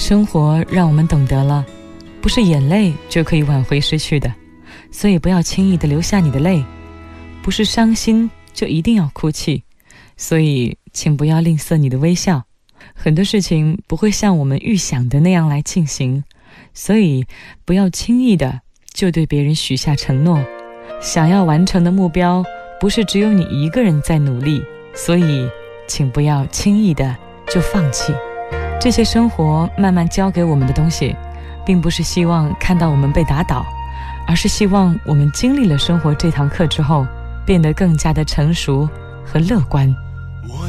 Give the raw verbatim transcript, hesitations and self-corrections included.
生活让我们懂得了，不是眼泪就可以挽回失去的，所以不要轻易的流下你的泪。不是伤心就一定要哭泣，所以请不要吝啬你的微笑。很多事情不会像我们预想的那样来进行，所以不要轻易的就对别人许下承诺。想要完成的目标不是只有你一个人在努力，所以请不要轻易的就放弃。这些生活慢慢教给我们的东西，并不是希望看到我们被打倒，而是希望我们经历了生活这堂课之后，变得更加的成熟和乐观。